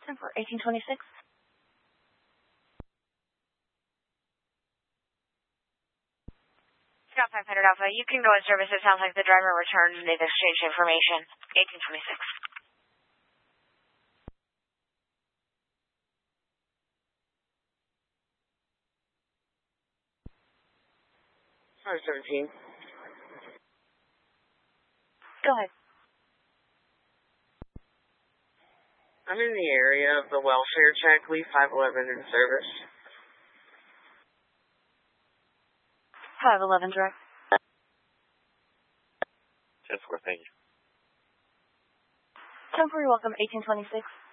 for 1826. Scott 500 Alpha, you can go in service. It sounds like the driver returned and they've exchanged information. 1826. 517. Go ahead. I'm in the area of the welfare check. Leave 511 in service. 511 direct. 10-4, thank you. 10-4, you're welcome. 1826.